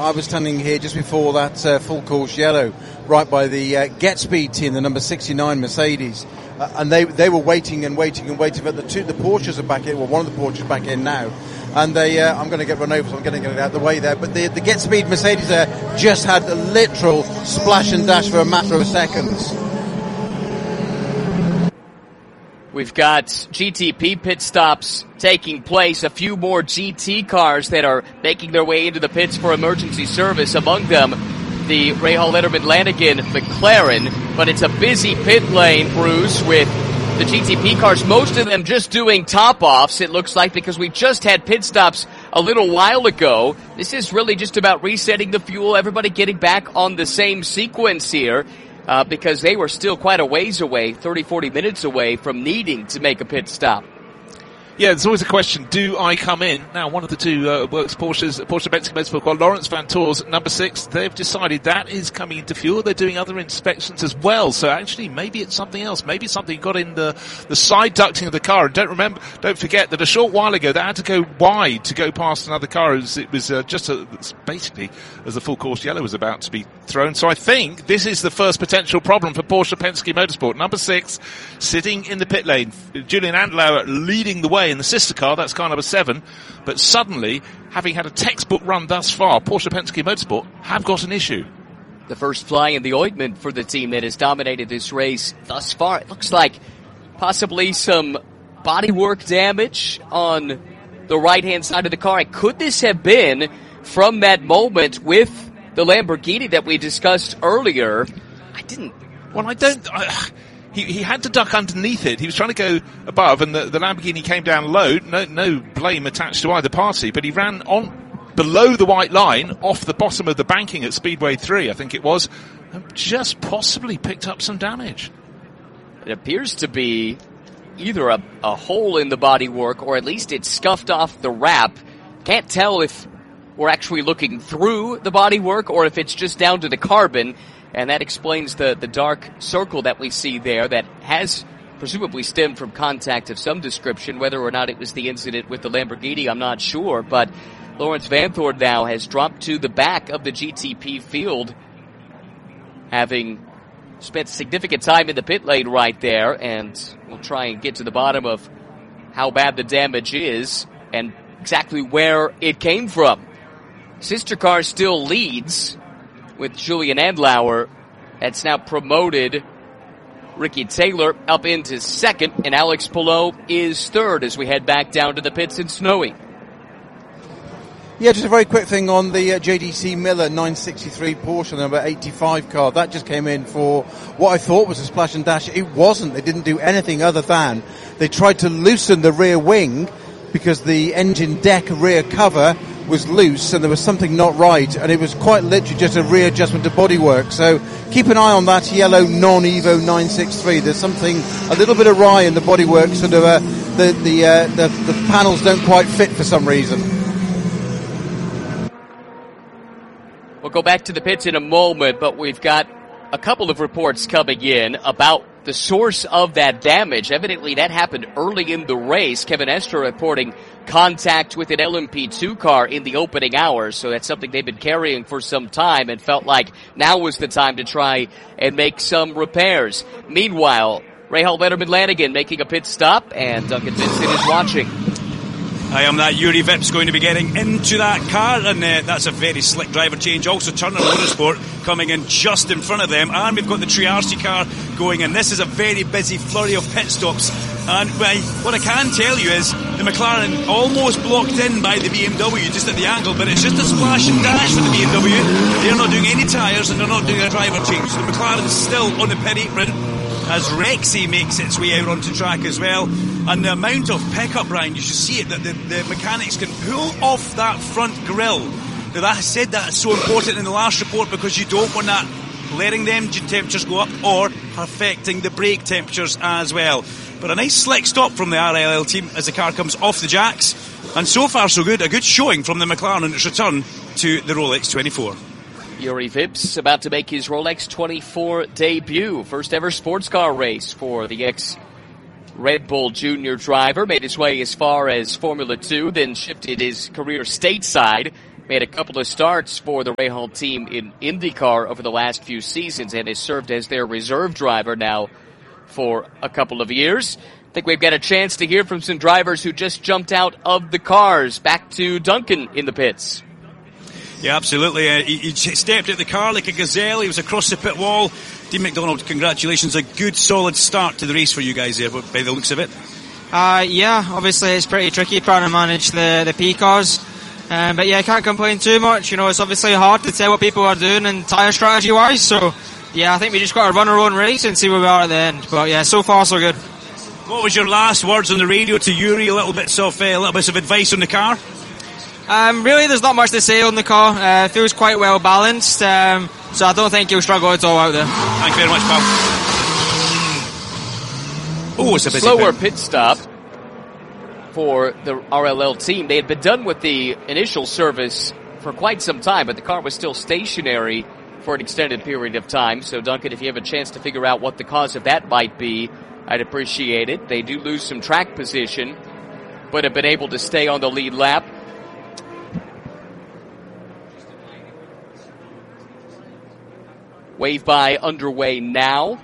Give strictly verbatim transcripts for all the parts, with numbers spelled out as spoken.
I was standing here just before that uh, full course yellow, right by the uh, Get Speed team, the number sixty-nine Mercedes, uh, and they they were waiting and waiting and waiting. But the two the Porsches are back in. Well, one of the Porsches is back in now, and they uh, I'm going to get run over, so I'm going to get it out of the way there. But the the Get Speed Mercedes there just had a literal splash and dash for a matter of seconds. We've got G T P pit stops taking place, a few more G T cars that are making their way into the pits for emergency service, among them the Rahal Letterman Lanigan McLaren, but it's a busy pit lane, Bruce, with the G T P cars, most of them just doing top-offs, it looks like, because we just had pit stops a little while ago. This is really just about resetting the fuel, everybody getting back on the same sequence here. Uh, because they were still quite a ways away, thirty, forty minutes away from needing to make a pit stop. Yeah, there's always a question, do I come in? Now, one of the two uh, works Porsches, Porsche Penske Motorsport car, Lawrence Van Toors, number six, they've decided that is coming into fuel. They're doing other inspections as well. So actually, maybe it's something else. Maybe something got in the, the side ducting of the car. And don't remember, don't forget that a short while ago, they had to go wide to go past another car. It was, it was uh, just a, basically as the full course yellow was about to be thrown. So I think this is the first potential problem for Porsche Penske Motorsport. Number six, sitting in the pit lane. Julian Andlauer leading the way in the sister car, that's car number seven, but suddenly, having had a textbook run thus far, Porsche Penske Motorsport have got an issue. The first fly in the ointment for the team that has dominated this race thus far. It looks like possibly some bodywork damage on the right-hand side of the car. Could this have been from that moment with the Lamborghini that we discussed earlier? I didn't... Well, I don't... I, He, he had to duck underneath it. He was trying to go above, and the, the Lamborghini came down low. No, no blame attached to either party, but he ran on below the white line, off the bottom of the banking at Speedway three, I think it was, and just possibly picked up some damage. It appears to be either a, a hole in the bodywork, or at least it scuffed off the wrap. Can't tell if we're actually looking through the bodywork, or if it's just down to the carbon. And that explains the, the dark circle that we see there that has presumably stemmed from contact of some description. Whether or not it was the incident with the Lamborghini, I'm not sure. But Lawrence Vanthorne now has dropped to the back of the G T P field, having spent significant time in the pit lane right there. And we'll try and get to the bottom of how bad the damage is and exactly where it came from. Sister car still leads with Julian Andlauer. That's now promoted Ricky Taylor up into second, and Alex Palou is third as we head back down to the pits in Snowy. Yeah, just a very quick thing on the uh, J D C Miller nine sixty-three Porsche number eighty-five car. That just came in for what I thought was a splash and dash. It wasn't. They didn't do anything other than they tried to loosen the rear wing because the engine deck rear cover was loose and there was something not right, and it was quite literally just a readjustment to bodywork. So keep an eye on that yellow non-Evo nine sixty-three. There's something a little bit awry in the bodywork. Sort of uh, the the, uh, the the panels don't quite fit for some reason. We'll go back to the pits in a moment, but we've got a couple of reports coming in about the source of that damage. Evidently that happened early in the race. Kevin Estre reporting contact with an L M P two car in the opening hours, so that's something they've been carrying for some time and felt like now was the time to try and make some repairs. Meanwhile, Rahal Letterman Lanigan making a pit stop, and Duncan Vincent is watching. I am that Yuri Vips going to be getting into that car, and uh, that's a very slick driver change. Also Turner Motorsport coming in just in front of them, and we've got the Triarci car going in. This is a very busy flurry of pit stops, and well, what I can tell you is the McLaren almost blocked in by the B M W just at the angle, but it's just a splash and dash for the B M W. They're not doing any tyres and they're not doing a driver change, so the McLaren's still on the pit apron as Rexy makes its way out onto track as well. And the amount of pickup, Brian, you should see it, that the, the mechanics can pull off that front grille. Now, that, I said that's so important in the last report because you don't want that letting the engine temperatures go up or affecting the brake temperatures as well. But a nice slick stop from the R L L team as the car comes off the jacks. And so far so good, a good showing from the McLaren in its return to the Rolex twenty-four. Yuri Vips about to make his Rolex twenty-four debut. First ever sports car race for the ex-Red Bull Junior driver. Made his way as far as Formula two, then shifted his career stateside made a couple of starts for the Rahal team in IndyCar over the last few seasons and has served as their reserve driver now for a couple of years. I think we've got a chance to hear from some drivers who just jumped out of the cars. Back to Duncan in the pits. Yeah, absolutely. Uh, he, he stepped out the car like a gazelle. He was across the pit wall. Dean McDonald, congratulations. A good, solid start to the race for you guys there, by the looks of it. Uh, yeah, obviously it's pretty tricky trying to manage the, the P cars. Um, but yeah, I can't complain too much. You know, it's obviously hard to tell what people are doing and tyre strategy wise. So yeah, I think we just got to run our own race and see where we are at the end. But yeah, so far so good. What was your last words on the radio to Yuri? A little bits of, uh, a little bits of advice on the car? Um, really, there's not much to say on the car. Uh, it feels quite well balanced, um, so I don't think he'll struggle at all out there. Thank you very much, pal. Oh, it's a busy slower pit. pit stop for the R L L team. They had been done with the initial service for quite some time, but the car was still stationary for an extended period of time. So, Duncan, if you have a chance to figure out what the cause of that might be, I'd appreciate it. They do lose some track position, but have been able to stay on the lead lap. Wave by underway now,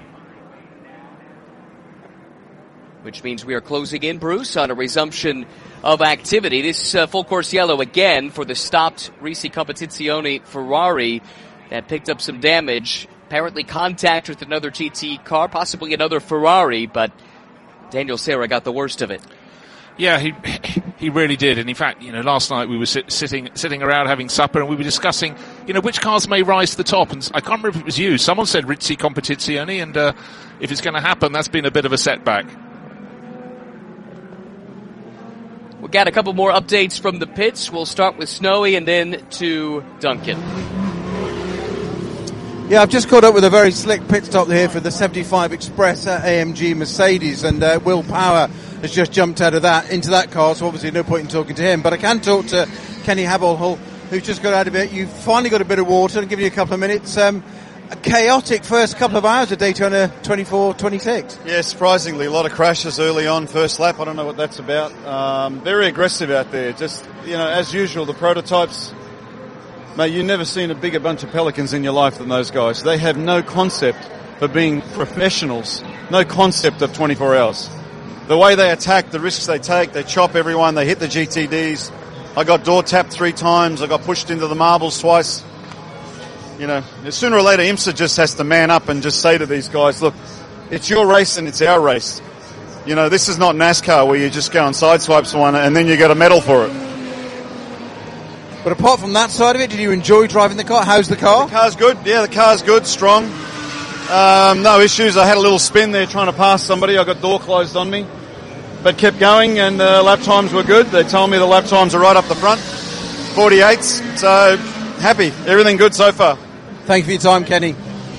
which means we are closing in, Bruce, on a resumption of activity. This uh, full course yellow again for the stopped Risi Competizione Ferrari that picked up some damage. Apparently contact with another G T car, possibly another Ferrari, but Daniel Serra got the worst of it. Yeah, he he really did. And in fact, you know, last night we were sit, sitting sitting around having supper, and we were discussing, you know, which cars may rise to the top. And I can't remember if it was you. Someone said Risi Competizione, and uh, if it's going to happen, that's been a bit of a setback. We've got a couple more updates from the pits. We'll start with Snowy and then to Duncan. Yeah, I've just caught up with a very slick pit stop here for the seventy-five Express at A M G Mercedes, and uh, Will Power has just jumped out of that into that car, so obviously no point in talking to him. But I can talk to Kenny Habel, who's just got out of it. You've finally got a bit of water. I'll give you a couple of minutes. Um, a chaotic first couple of hours of Daytona twenty-four twenty-six. Yeah, surprisingly, a lot of crashes early on, first lap. I don't know what that's about. Um, very aggressive out there. Just, you know, as usual, the prototypes. Mate, you've never seen a bigger bunch of pelicans in your life than those guys. They have no concept of being professionals, no concept of twenty-four hours. The way they attack, the risks they take, they chop everyone, they hit the G T Ds. I got door tapped three times, I got pushed into the marbles twice. You know, sooner or later IMSA just has to man up and just say to these guys, look, it's your race and it's our race. You know, this is not NASCAR where you just go and sideswipe someone and then you get a medal for it. But apart from that side of it, did you enjoy driving the car? How's the car? The car's good. Yeah, the car's good, strong. Um, no issues. I had a little spin there trying to pass somebody. I got door closed on me, but kept going, and the uh, lap times were good. They told me the lap times are right up the front, forty-eights. So happy. Everything good so far. Thank you for your time, Kenny.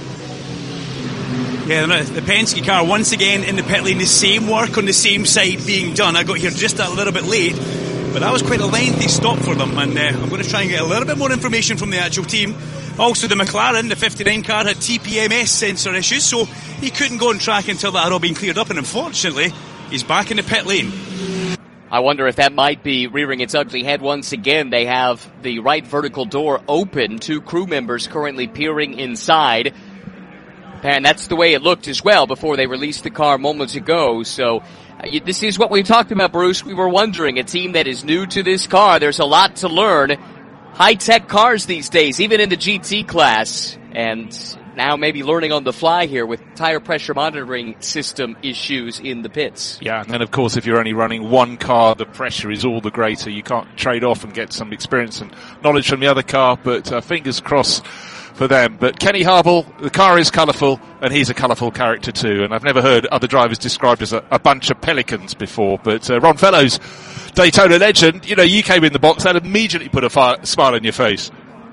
Yeah, the Penske car once again in the pit lane. The same work on the same side being done. I got here just a little bit late, but that was quite a lengthy stop for them, and uh, I'm going to try and get a little bit more information from the actual team. Also, the McLaren, the fifty-nine car, had T P M S sensor issues, so he couldn't go on track until that had all been cleared up, and unfortunately, he's back in the pit lane. I wonder if that might be rearing its ugly head once again. They have the right vertical door open, two crew members currently peering inside, and that's the way it looked as well before they released the car moments ago, so uh, this is what we talked about, Bruce. We were wondering, a team that is new to this car, there's a lot to learn. High-tech cars these days, even in the G T class, and now maybe learning on the fly here with tire pressure monitoring system issues in the pits. Yeah, and then of course if you're only running one car, the pressure is all the greater. You can't trade off and get some experience and knowledge from the other car, but uh, fingers crossed for them. But Kenny Harble, the car is colourful, and he's a colourful character too, and I've never heard other drivers described as a, a bunch of pelicans before, but uh, Ron Fellows, Daytona legend, you know, you came in the box, that immediately put a fi- smile on your face.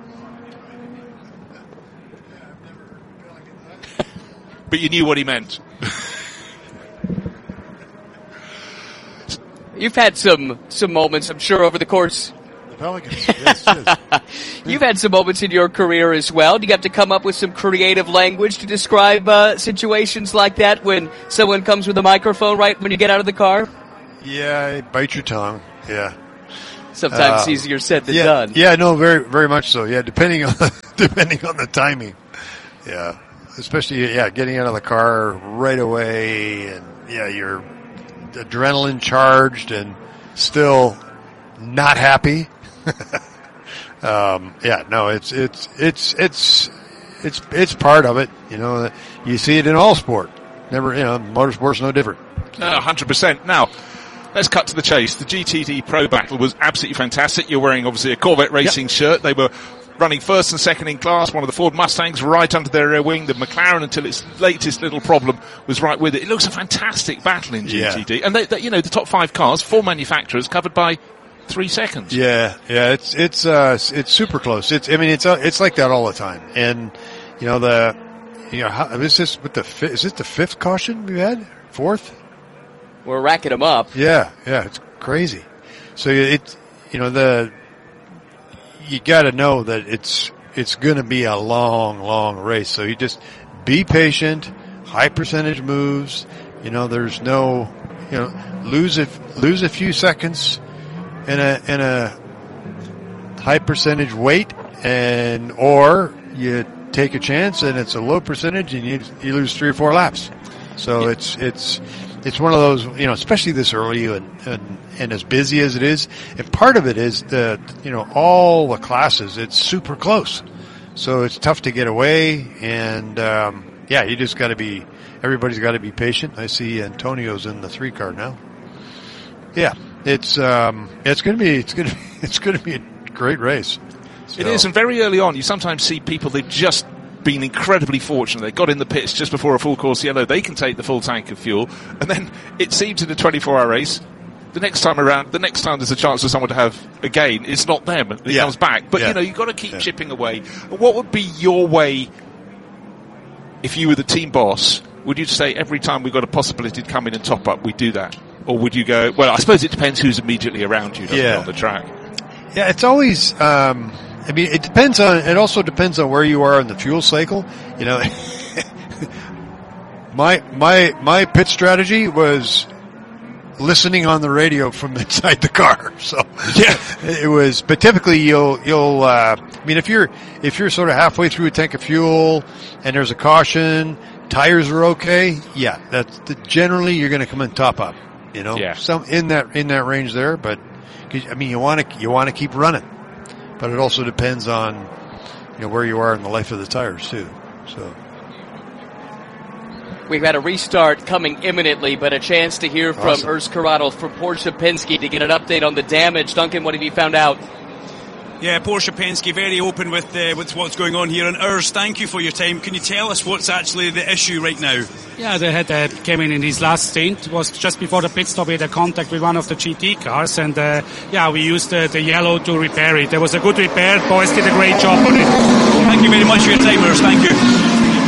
But you knew what he meant. You've had some some moments, I'm sure, over the course. The Pelicans, yes, yes. You've had some moments in your career as well. Do you have to come up with some creative language to describe uh, situations like that when someone comes with a microphone right when you get out of the car? Yeah, bite your tongue. Yeah. sometimes Uh, easier said than yeah, done. Yeah, no, very, very much so. Yeah, depending on the, depending on the timing. Yeah, especially yeah, getting out of the car right away, and yeah, you're adrenaline charged and still not happy. um, yeah, no, it's it's it's it's it's it's part of it. You know, you see it in all sport. Never, you know, motorsport's no different. one hundred percent. Now, let's cut to the chase. The G T D Pro Battle was absolutely fantastic. You're wearing, obviously, a Corvette Racing yep. shirt. They were running first and second in class. One of the Ford Mustangs right under their rear wing. The McLaren, until its latest little problem, was right with it. It looks a fantastic battle in G T D. Yeah. And, they, they, you know, the top five cars, four manufacturers, covered by three seconds. Yeah, yeah, it's it's uh, it's super close. It's I mean, it's uh, it's like that all the time. And, you know, the... You know, how, is this with the fi- is this the fifth caution we've had? Fourth? We're racking them up. Yeah, yeah, it's crazy. So it, you know, the you got to know that it's it's going to be a long, long race. So you just be patient. High percentage moves. You know, there's no, you know, lose a lose a few seconds in a in a high percentage weight, and or you take a chance and it's a low percentage and you you lose three or four laps. So yeah. it's it's it's one of those, you know, especially this early and, and and as busy as it is. And part of it is that, you know, all the classes, it's super close. So it's tough to get away, and um yeah, you just got to be everybody's got to be patient. I see Antonio's in the three car now. Yeah, it's um it's going to be it's going to it's going to be a great race. So. It is, and very early on, you sometimes see people, they've just been incredibly fortunate. They got in the pits just before a full course yellow. They can take the full tank of fuel, and then it seems in a twenty-four hour race, the next time around, the next time there's a chance for someone to have a gain, it's not them. It yeah. comes back. But, yeah. you know, you've got to keep yeah. chipping away. What would be your way, if you were the team boss? Would you say every time we've got a possibility to come in and top up, we do that? Or would you go, well, I suppose it depends who's immediately around you yeah. on the track. Yeah, it's always... Um I mean, it depends on, it also depends on where you are in the fuel cycle. You know, my, my, my pit strategy was listening on the radio from inside the car. So, yeah, it was, but typically you'll, you'll, uh, I mean, if you're, if you're sort of halfway through a tank of fuel and there's a caution, tires are okay. Yeah, that's the, generally you're going to come in top up, you know, yeah. some in that, in that range there. But, I mean, you want to, you want to keep running. But it also depends on, you know, where you are in the life of the tires too. So we've had a restart coming imminently, but a chance to hear from awesome. Urs Corrado from Porsche Penske to get an update on the damage. Duncan, what have you found out? Yeah, Porsche Penske very open with uh, with what's going on here. And Urs, thank you for your time. Can you tell us what's actually the issue right now? Yeah, they had uh, came in in his last stint. It was just before the pit stop. He had a contact with one of the G T cars, and uh, yeah, we used uh, the yellow to repair it. There was a good repair. Boys did a great job on it. Thank you very much for your time, Urs. Thank you.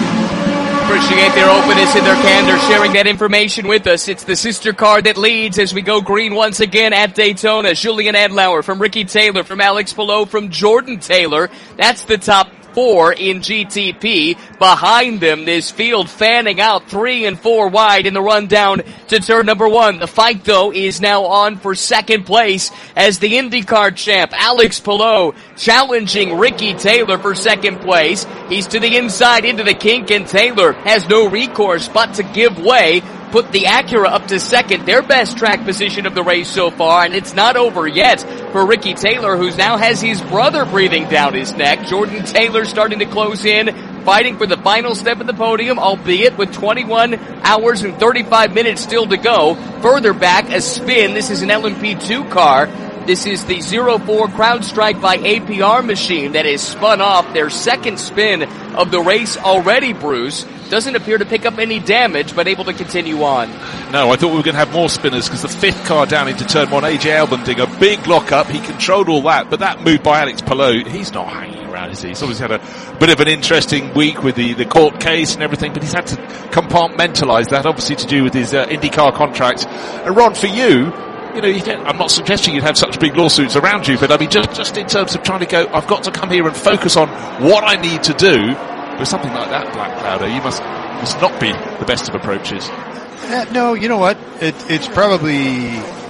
Appreciate their openness and their candor, sharing that information with us. It's the sister car that leads as we go green once again at Daytona. Julian Adlauer from Ricky Taylor, from Alex Palou, from Jordan Taylor. That's the top four in G T P. Behind them, this field fanning out three and four wide in the run down to turn number one. The fight, though, is now on for second place as the IndyCar champ, Alex Palou, challenging Ricky Taylor for second place. He's to the inside into the kink, and Taylor has no recourse but to give way. Put the Acura up to second, their best track position of the race so far, and it's not over yet for Ricky Taylor, who now has his brother breathing down his neck. Jordan Taylor starting to close in, fighting for the final step of the podium, albeit with twenty-one hours and thirty-five minutes still to go. Further back, a spin. This is an L M P two car. This is the zero four CrowdStrike by A P R machine that has spun off their second spin of the race already, Bruce. Doesn't appear to pick up any damage, but able to continue on. No, I thought we were going to have more spinners because the fifth car down into turn one, A J Albon, a big lock-up. He controlled all that, but that move by Alex Palou, he's not hanging around, is he? He's obviously had a bit of an interesting week with the, the court case and everything, but he's had to compartmentalise that, obviously to do with his uh, IndyCar contract. And Ron, for you, you know, you don't, I'm not suggesting you'd have such big lawsuits around you, but I mean, just, just in terms of trying to go, I've got to come here and focus on what I need to do. With something like that, Black Clouder, you must must not be the best of approaches. Uh, no, you know what? It, it's probably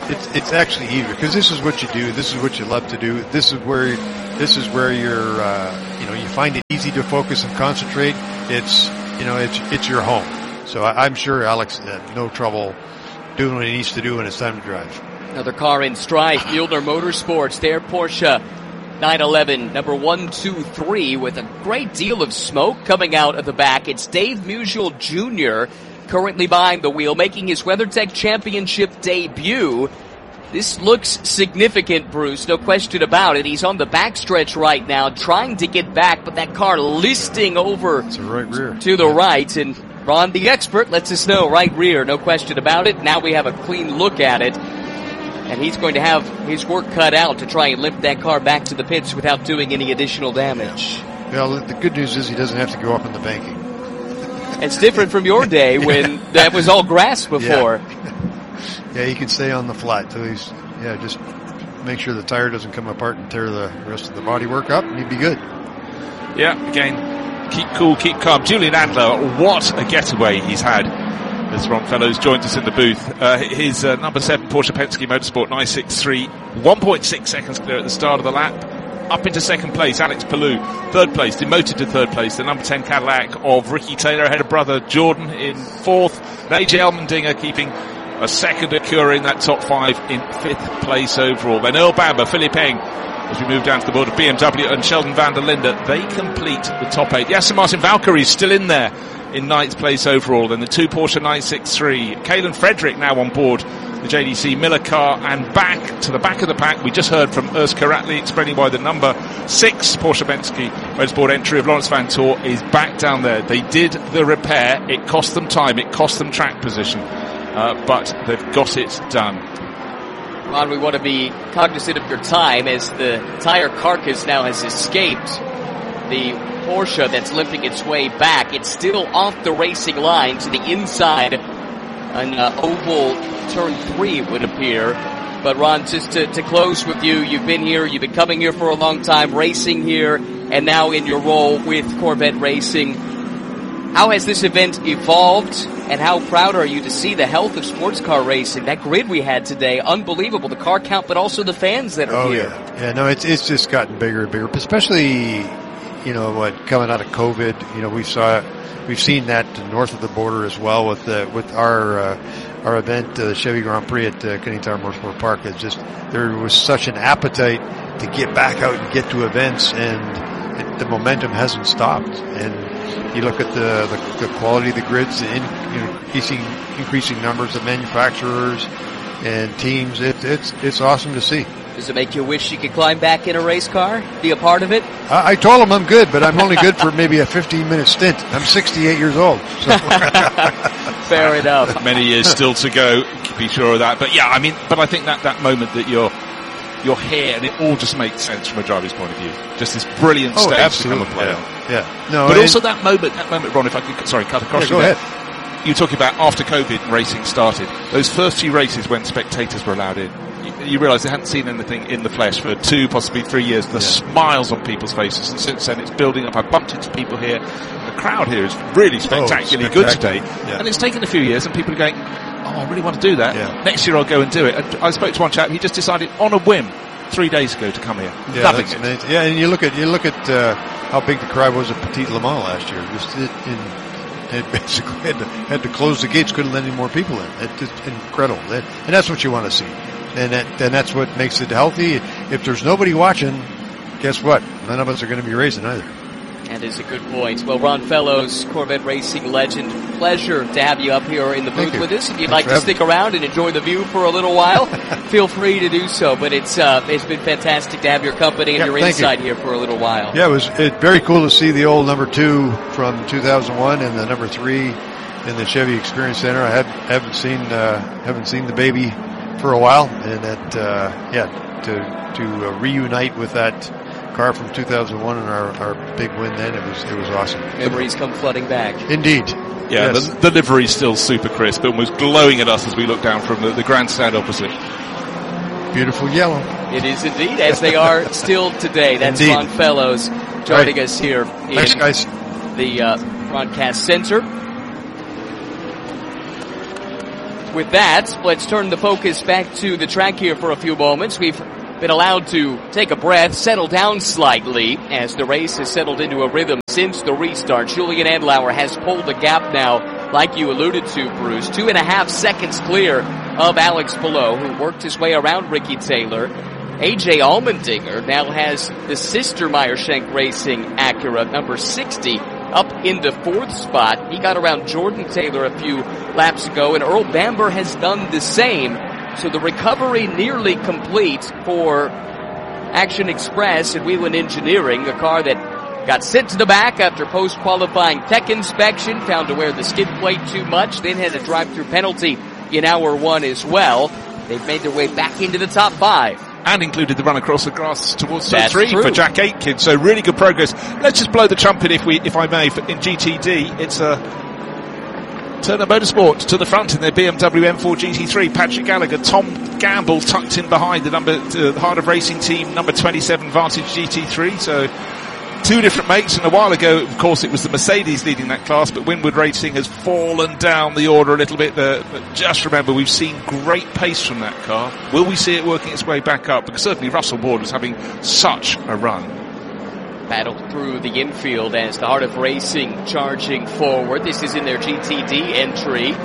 it's it's actually easier because this is what you do. This is what you love to do. This is where this is where you're uh, you know you find it easy to focus and concentrate. It's you know it's it's your home. So I, I'm sure Alex had no trouble doing what he needs to do when it's time to drive. Another car in stride, Mueller Motorsports, their Porsche nine eleven, number one two three, with a great deal of smoke coming out of the back. It's Dave Musial Junior currently behind the wheel, making his WeatherTech Championship debut. This looks significant, Bruce, no question about it. He's on the backstretch right now, trying to get back, but that car listing over it's a right rear. to the right, and Ron, the expert, lets us know, right rear, no question about it. Now we have a clean look at it. And he's going to have his work cut out to try and lift that car back to the pits without doing any additional damage. Well, the good news is he doesn't have to go up in the banking. It's different from your day when that was all grass before. Yeah, yeah he can stay on the flat till he's, yeah, just make sure the tire doesn't come apart and tear the rest of the bodywork up, and he'd be good. Yeah, again, keep cool, keep calm. Julian Adler, what a getaway he's had. As Ron Fellows joined us in the booth. Uh, his uh, number seven Porsche Penske Motorsport nine sixty-three, one point six seconds clear at the start of the lap. Up into second place, Alex Palou. Third place, demoted to third place, the number ten Cadillac of Ricky Taylor, ahead of brother Jordan in fourth. And A J Allmendinger keeping a second, occurring that top five in fifth place overall. Then Earl Bamber, Philip Eng, as we move down to the border, B M W and Sheldon van der Linde, they complete the top eight. Aston Martin Valkyrie is still in there in ninth place overall. Then the two Porsche nine sixty-three. Kalen Frederick now on board the J D C Miller car, and back to the back of the pack. We just heard from Urs Karatli explaining why the number six Porsche Penske Motorsport entry of Lawrence Van Tor is back down there. They did the repair. It cost them time. It cost them track position. Uh, but they've got it done. Ron, we want to be cognizant of your time as the tire carcass now has escaped the Porsche that's limping its way back. It's still off the racing line to the inside. An uh, oval turn three would appear. But Ron, just to, to close with you, you've been here, you've been coming here for a long time, racing here, and now in your role with Corvette Racing. How has this event evolved, and how proud are you to see the health of sports car racing? That grid we had today, unbelievable. The car count, but also the fans that are oh, here. Yeah, yeah. No, it's it's just gotten bigger and bigger, especially, you know, what coming out of COVID. You know, we saw, we've seen that north of the border as well with the with our uh, our event, uh, the Chevy Grand Prix at uh, Canadian Tire Motorsport Park. It's just there was such an appetite to get back out and get to events, and it, the momentum hasn't stopped. And you look at the, the, the quality of the grids, the in, you know, increasing, increasing numbers of manufacturers and teams. It, it's, it's awesome to see. Does it make you wish you could climb back in a race car, be a part of it? I, I told him I'm good, but I'm only good for maybe a fifteen minute stint. I'm sixty-eight years old. So. Fair enough. Many years still to go, be sure of that. But yeah, I mean, but I think that, that moment that you're, you're here, and it all just makes sense from a driver's point of view. Just this brilliant oh, stage absolutely. to come and play yeah. on. Yeah. No, but and also that moment, that moment, Ron, if I could, sorry, cut across yeah, you go there. ahead. You were talking about after COVID racing started. Those first few races when spectators were allowed in, you, you realise they hadn't seen anything in the flesh for two, possibly three years. The yeah. smiles on people's faces, and since then it's building up. I bumped into people here. The crowd here is really spectacularly oh, good today, yeah. and it's taken a few years, and people are going, "Oh, I really want to do that. Yeah. Next year I'll go and do it." And I spoke to one chap. He just decided on a whim three days ago to come here. Yeah, Loving that's it. amazing. Yeah, and you look at you look at uh, how big the crowd was at Petit Le Mans last year. Just it, in, it basically had to, had to close the gates, couldn't let any more people in. It's just incredible, that, and that's what you want to see. And that, and that's what makes it healthy. If there's nobody watching, guess what? None of us are going to be racing either. That is a good point. Well, Ron Fellows, Corvette Racing legend, pleasure to have you up here in the booth with us. If you'd Thanks like to stick me. around and enjoy the view for a little while, feel free to do so. But it's uh, it's been fantastic to have your company and Yeah, your thank insight you. here for a little while. Yeah, it was it, very cool to see the old number two from two thousand one and the number three in the Chevy Experience Center. I had, haven't seen uh, haven't seen the baby for a while, and that uh, yeah to to uh, reunite with that car from two thousand one and our, our big win then, it was it was awesome. Memories come flooding back. Indeed. Yeah, Yes. the, the livery's still super crisp and was glowing at us as we looked down from the, the grandstand opposite. Beautiful yellow. It is indeed, as they are still today. That's Indeed. Ron Fellows joining Right. us here in Thanks, guys. the uh, broadcast center. with that, let's turn the focus back to the track here for a few moments. We've been allowed to take a breath, settle down slightly as the race has settled into a rhythm since the restart. Julian Andlauer has pulled the gap now, like you alluded to, Bruce. Two and a half seconds clear of Alex Palou, who worked his way around Ricky Taylor. A J Allmendinger now has the sister Meyershank Racing Acura, number sixty, up in the fourth spot. He got around Jordan Taylor a few laps ago, and Earl Bamber has done the same. So the recovery nearly complete for Action Express and Whelen Engineering, a car that got sent to the back after post-qualifying tech inspection, found to wear the skid plate too much, then had a drive-through penalty in hour one as well. They've made their way back into the top five. And included the run across the grass towards turn That's three true. for Jack Aitken. So really good progress. Let's just blow the trumpet, if we, if I may, for, in G T D. It's a Turner Motorsport to the front in their B M W M four G T three. Patrick Gallagher, Tom Gamble tucked in behind the number, uh, the Heart of Racing team, number twenty-seven Vantage G T three. So two different makes, and a while ago, of course, it was the Mercedes leading that class, but Winwood Racing has fallen down the order a little bit there. But just remember, we've seen great pace from that car. Will we see it working its way back up? Because certainly Russell Ward was having such a run. Battle through the infield as the Heart of Racing charging forward. This is in their G T D entry.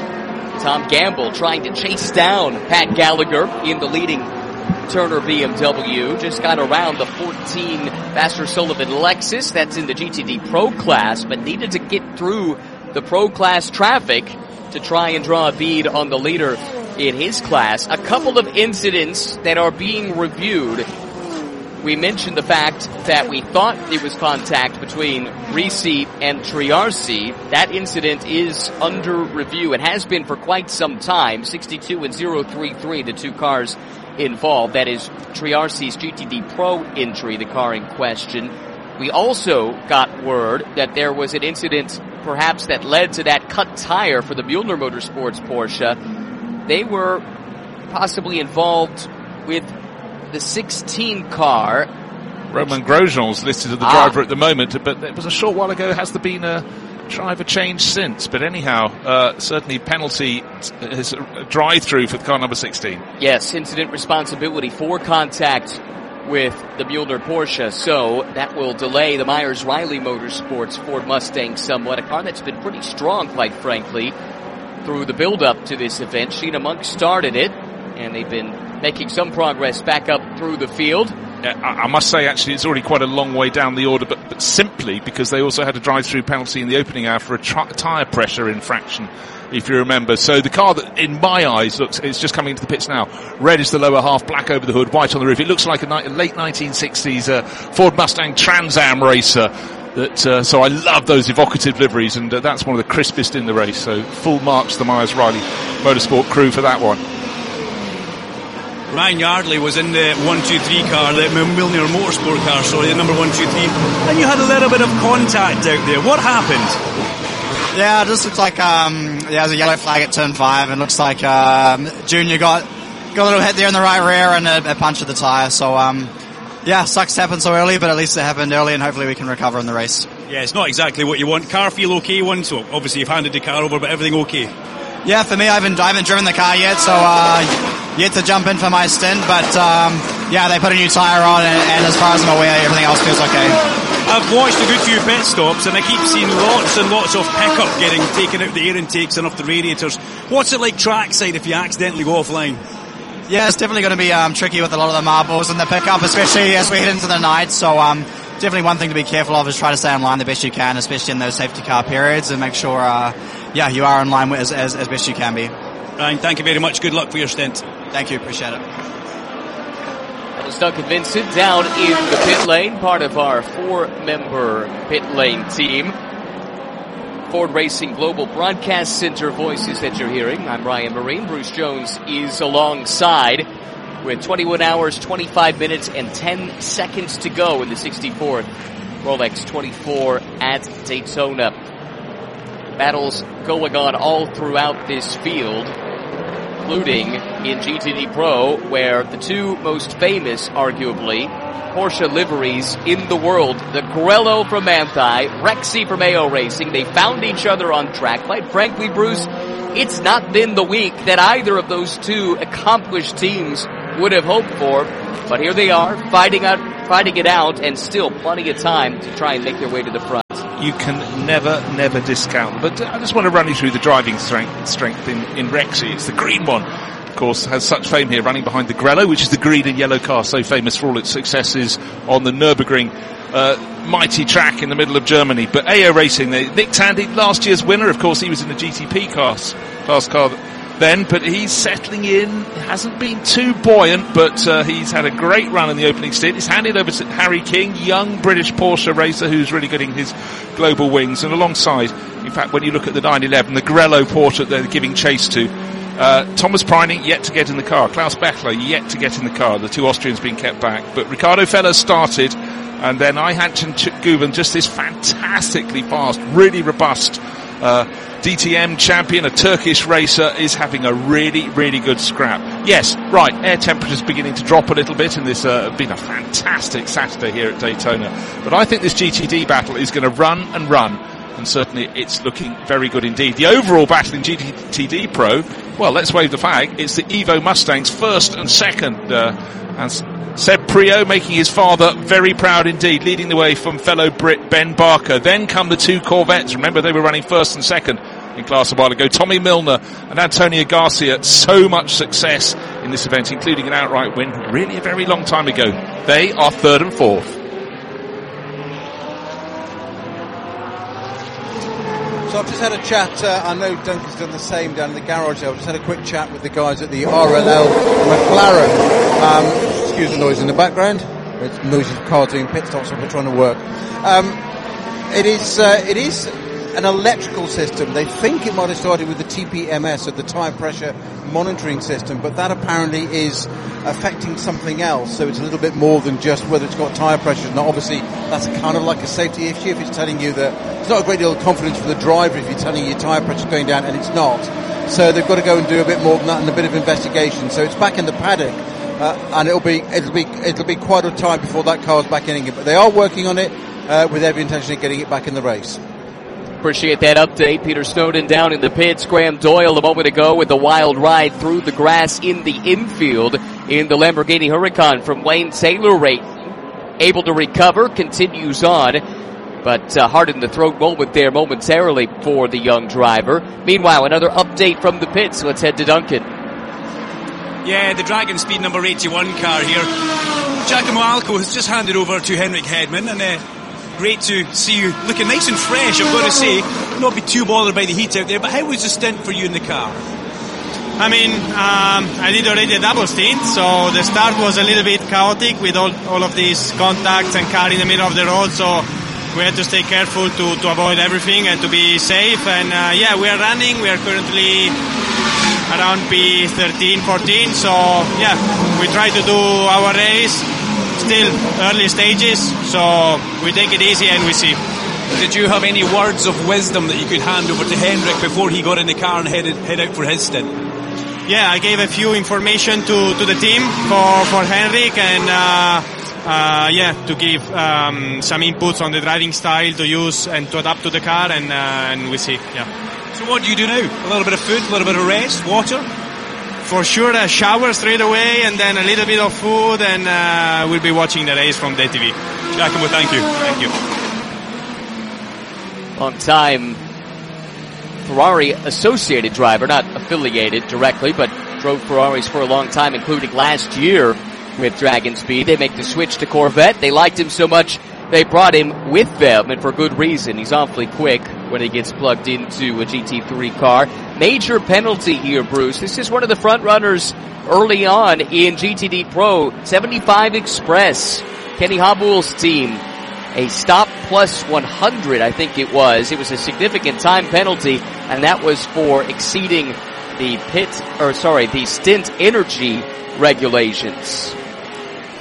Tom Gamble trying to chase down Pat Gallagher in the leading Turner B M W. Just got around the fourteen Vassar Sullivan Lexus. That's in the G T D Pro class, but needed to get through the Pro class traffic to try and draw a bead on the leader in his class. A couple of incidents that are being reviewed. We mentioned the fact that we thought it was contact between Risi and Triarsi. That incident is under review. It has been for quite some time. sixty-two and zero three three, the two cars involved. That is Triarsi's G T D Pro entry, the car in question. We also got word that there was an incident perhaps that led to that cut tire for the Mueller Motorsports Porsche. They were possibly involved with the sixteen car. Roman Grosjean's listed as the Ah. driver at the moment, but it was a short while ago. Has there been a driver change since? But anyhow, uh, certainly penalty is a drive-through for the car number sixteen. Yes, incident responsibility for contact with the Mueller Porsche, so that will delay the Myers-Riley Motorsports Ford Mustang somewhat, a car that's been pretty strong, quite frankly, through the build-up to this event. Sheena Monk started it, and they've been making some progress back up through the field. Yeah, I, I must say, actually, it's already quite a long way down the order, but, but simply because they also had a drive-through penalty in the opening hour for a tri- tyre pressure infraction, if you remember. So the car that, in my eyes, looks, it's just coming into the pits now. Red is the lower half, black over the hood, white on the roof. It looks like a ni- late nineteen sixties uh, Ford Mustang Trans Am racer. That, uh, so I love those evocative liveries, and uh, that's one of the crispest in the race. So full marks to the Myers-Riley Motorsport crew for that one. Ryan Yardley was in the one two three car, the Milner Motorsport car, sorry, the number one two three, and you had a little bit of contact out there. What happened? Yeah, it just looks like um, yeah, there's a yellow flag at turn five, and looks like um, Junior got got a little hit there in the right rear and a, a punch at the tyre. So um, yeah, sucks to happen so early, but at least it happened early, and hopefully we can recover in the race. Yeah, it's not exactly what you want. Car feel okay one, so obviously you've handed the car over, but everything okay? Yeah, for me, I haven't, I haven't driven the car yet, so uh, yet to jump in for my stint, but um, yeah, they put a new tyre on, and, and as far as I'm aware, everything else feels okay. I've watched a good few pit stops, and I keep seeing lots and lots of pickup getting taken out the air intakes and off the radiators. What's it like trackside if you accidentally go offline? Yeah, it's definitely going to be um, tricky with a lot of the marbles and the pickup, especially as we head into the night, so um, definitely one thing to be careful of is try to stay in line the best you can, especially in those safety car periods, and make sure uh, yeah, you are in line with, as, as, as best you can be. Ryan, thank you very much. Good luck for your stint. Thank you. Appreciate it. That was Duncan Vincent down in the pit lane, part of our four-member pit lane team. Ford Racing Global Broadcast Center voices that you're hearing. I'm Ryan Marine. Bruce Jones is alongside with twenty-one hours, twenty-five minutes, and ten seconds to go in the sixty-fourth Rolex twenty-four at Daytona. Battles going on all throughout this field, including in G T D Pro, where the two most famous, arguably, Porsche liveries in the world, the Grello from Manthey, Rexy from A O Racing, they found each other on track. Quite frankly, Bruce, it's not been the week that either of those two accomplished teams would have hoped for. But here they are, fighting out, fighting it out, and still plenty of time to try and make their way to the front. You can never, never discount. But I just want to run you through the driving strength, strength in, in Rexy. It's the green one. Of course, has such fame here, running behind the Grello, which is the green and yellow car, so famous for all its successes on the Nürburgring. Uh, mighty track in the middle of Germany. But A O Racing, Nick Tandy, last year's winner, of course, he was in the G T P class, class car then, but he's settling in. Hasn't been too buoyant, but uh, he's had a great run in the opening stint. He's handed over to Harry King, young British Porsche racer who's really getting his global wings. And alongside, in fact, when you look at the nine eleven, the Grello Porsche that they're giving chase to, uh, Thomas Preining yet to get in the car, Klaus Bechler yet to get in the car, the two Austrians being kept back. But Ricardo Feller started, and then Ayhancan Guven, just this fantastically fast, really robust uh, D T M champion, a Turkish racer, is having a really, really good scrap. Yes, right, air temperatures beginning to drop a little bit, and this uh, been a fantastic Saturday here at Daytona. But I think this G T D battle is going to run and run, and certainly it's looking very good indeed. The overall battle in G T D Pro, well, let's wave the flag. It's the Evo Mustangs first and second, uh, and Seb Prio making his father very proud indeed, leading the way from fellow Brit Ben Barker. Then come the two Corvettes. Remember, they were running first and second in class a while ago. Tommy Milner and Antonio Garcia. So much success in this event, including an outright win really a very long time ago. They are third and fourth. So I've just had a chat, uh, I know Duncan's done the same down in the garage there. I've just had a quick chat with the guys at the R L L McLaren. Um, excuse the noise in the background. It's noisy cars doing pit stops when we're trying to work. Um, it is, uh, it is an electrical system. They think it might have started with the T P M S, or the tyre pressure monitoring system, but that apparently is affecting something else. So it's a little bit more than just whether it's got tyre pressure. Now, obviously, that's kind of like a safety issue if it's telling you that it's not a great deal of confidence for the driver if you're telling your tyre pressure is going down and it's not. So they've got to go and do a bit more than that and a bit of investigation. So it's back in the paddock, uh, and it'll be it'll be it'll be quite a time before that car's back in it. But they are working on it uh, with every intention of getting it back in the race. Appreciate that update. Peter Snowden down in the pits. Graham Doyle a moment ago with the wild ride through the grass in the infield in the Lamborghini Huracan from Wayne Taylor rate. Able to recover, continues on, but uh, hard in the throat moment there momentarily for the young driver. Meanwhile, another update from the pits. Let's head to Duncan. Yeah, the Dragon Speed number eighty-one car here. Giacomo Alco has just handed over to Henrik Hedman, and uh, great to see you looking nice and fresh, I've got to say. Not be too bothered by the heat out there, but how was the stint for you in the car? I mean, um, I did already a double stint, so the start was a little bit chaotic with all, all of these contacts and car in the middle of the road, so we had to stay careful to, to avoid everything and to be safe. And uh, yeah, we are running, we are currently around P thirteen, fourteen, so yeah, we try to do our race. Still early stages, so we take it easy and we see. Did you have any words of wisdom that you could hand over to Henrik before he got in the car and headed head out for his stint? Yeah, I gave a few information to, to the team for, for Henrik, and uh, uh, yeah, to give um, some inputs on the driving style to use and to adapt to the car, and uh, and we see. Yeah. So what do you do now? A little bit of food, a little bit of rest, water? For sure, a shower straight away, and then a little bit of food, and uh, we'll be watching the race from D T V. Giacomo, thank you. Thank you. Long time Ferrari associated driver, not affiliated directly, but drove Ferraris for a long time, including last year with Dragon Speed. They make the switch to Corvette. They liked him so much they brought him with them, and for good reason. He's awfully quick when he gets plugged into a G T three car. Major penalty here, Bruce. This is one of the front runners early on in G T D Pro. seventy-five Express, Kenny Habul's team. A stop plus one hundred, I think it was. It was a significant time penalty, and that was for exceeding the pit, or sorry, the stint energy regulations. It's a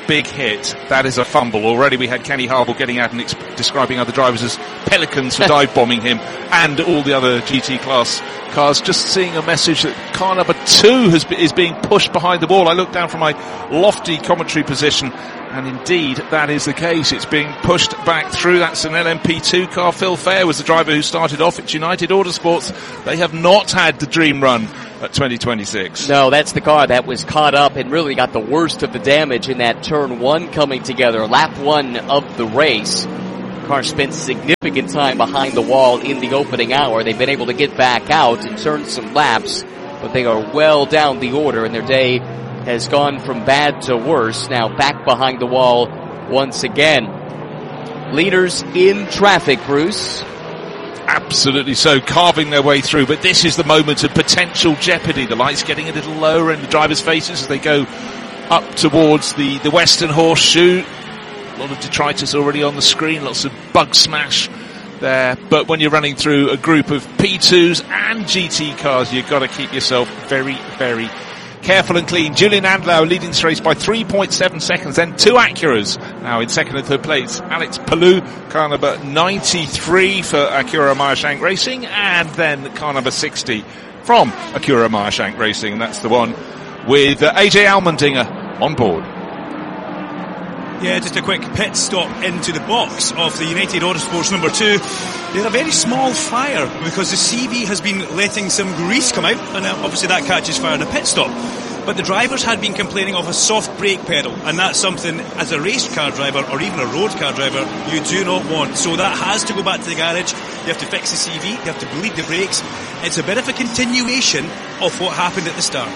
big hit. That is a fumble. Already we had Kenny Harville getting out and ex- describing other drivers as pelicans for dive bombing him, and all the other G T class cars. Just seeing a message that car number two has be- is being pushed behind the wall. I look down from my lofty commentary position, and indeed that is the case. It's being pushed back through. That's an L M P two car. Phil Fair was the driver who started off at United Autosports. They have not had the dream run at twenty twenty-six. No, that's the car that was caught up and really got the worst of the damage in that turn one coming together, lap one of the race. The car spent significant time behind the wall in the opening hour. They've been able to get back out and turn some laps, but they are well down the order, and their day has gone from bad to worse. Now back behind the wall once again. Leaders in traffic, Bruce. Absolutely so, carving their way through, but this is the moment of potential jeopardy. The lights getting a little lower in the drivers' faces as they go up towards the, the Western Horseshoe. A lot of detritus already on the screen, lots of bug smash there, but when you're running through a group of P twos and G T cars, you've got to keep yourself very, very careful and clean. Julian Andlau leading this race by three point seven seconds, then two Acuras now in second and third place. Alex Palou, car number ninety-three for Acura Meyershank Racing, and then car number sixty from Acura Meyershank Racing, and that's the one with uh, A J Allmendinger on board. Yeah, just a quick pit stop into the box of the United Autosports number two. They had a very small fire because the C V has been letting some grease come out, and obviously that catches fire in a pit stop. But the drivers had been complaining of a soft brake pedal, and that's something, as a race car driver or even a road car driver, you do not want. So that has to go back to the garage. You have to fix the C V, you have to bleed the brakes. It's a bit of a continuation of what happened at the start.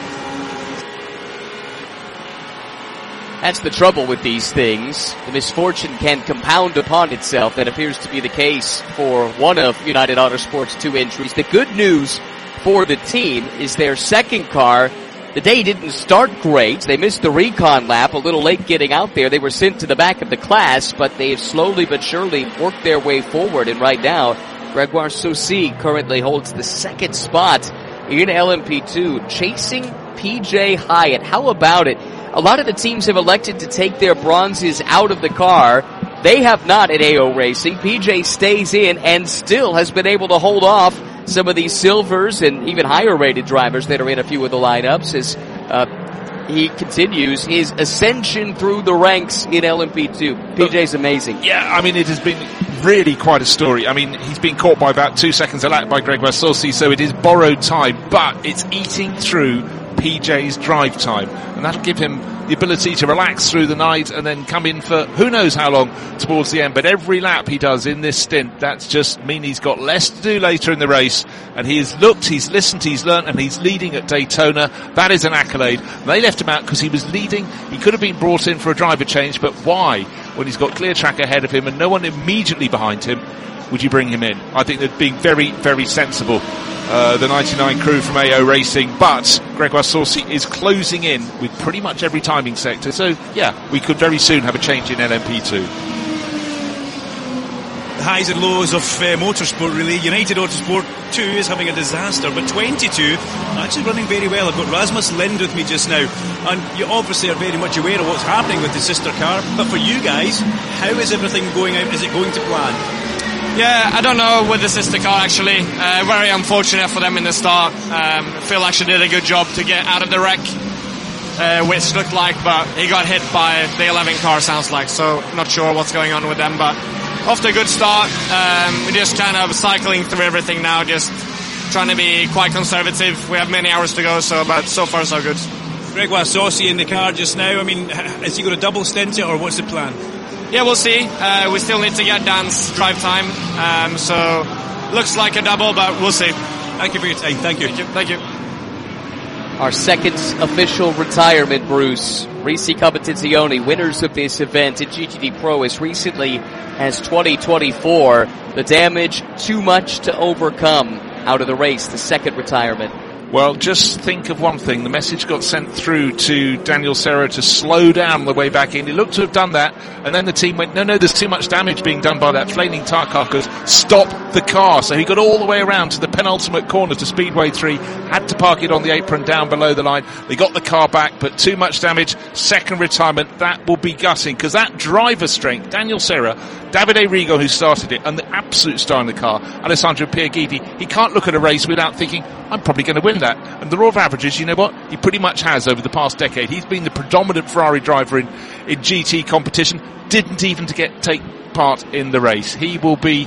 That's the trouble with these things. The misfortune can compound upon itself. That appears to be the case for one of United Autosports' two entries. The good news for the team is their second car. The day didn't start great. They missed the recon lap, a little late getting out there. They were sent to the back of the class, but they have slowly but surely worked their way forward. And right now, Gregoire Saucy currently holds the second spot in L M P two, chasing P J Hyatt. How about it? A lot of the teams have elected to take their bronzes out of the car. They have not at A O Racing. P J stays in and still has been able to hold off some of these silvers and even higher rated drivers that are in a few of the lineups as uh, he continues his ascension through the ranks in L M P two. P J's amazing. Yeah, I mean, it has been really quite a story. I mean, he's been caught by about two seconds a lap by Gregoire Saucy, so it is borrowed time, but it's eating through P J's drive time, and that'll give him the ability to relax through the night and then come in for who knows how long towards the end. But every lap he does in this stint, that's just mean he's got less to do later in the race, and he has looked, he's listened, he's learnt, and he's leading at Daytona. That is an accolade. They left him out because he was leading. He could have been brought in for a driver change, but why, when he's got clear track ahead of him and no one immediately behind him, would you bring him in? I think they're being very, very sensible, uh, the ninety-nine crew from A O Racing, but Gregoire Saucy is closing in with pretty much every timing sector, so yeah, we could very soon have a change in L M P two. The highs and lows of uh, motorsport, really. United Autosport two is having a disaster, but twenty-two actually running very well. I've got Rasmus Lind with me just now, and you obviously are very much aware of what's happening with the sister car, but for you guys, how is everything going out? Is it going to plan? Yeah, I don't know with the sister car actually. Uh, very unfortunate for them in the start. Um, Phil actually did a good job to get out of the wreck, uh, which looked like, but he got hit by the eleven car, sounds like, so not sure what's going on with them, but off to a good start. Um, we're just kind of cycling through everything now, just trying to be quite conservative. We have many hours to go, so but so far so good. Gregoire Saucy in the car just now. I mean, is he going to double stint it, or what's the plan? Yeah, we'll see. Uh, we still need to get Dan's drive time, um, so looks like a double, but we'll see. Thank you for your time. Thank you. Thank you. Thank you. Our second official retirement, Bruce. Risi Competizione, winners of this event in G T D Pro as recently as twenty twenty-four. The damage, too much to overcome. Out of the race, the second retirement. Well, just think of one thing. The message got sent through to Daniel Serra to slow down the way back in. He looked to have done that, and then the team went, no, no, there's too much damage being done by that flaming tire carcass. Stop the car. So he got all the way around to the penultimate corner to Speedway three, had to park it on the apron down below the line. They got the car back, but too much damage. Second retirement. That will be gutting, because that driver strength, Daniel Serra, Davide Rigo, who started it, and the absolute star in the car, Alessandro Pierguidi, he can't look at a race without thinking, I'm probably going to win that. And the law of averages, you know what? He pretty much has over the past decade. He's been the predominant Ferrari driver in, in G T competition. Didn't even to get take part in the race. He will be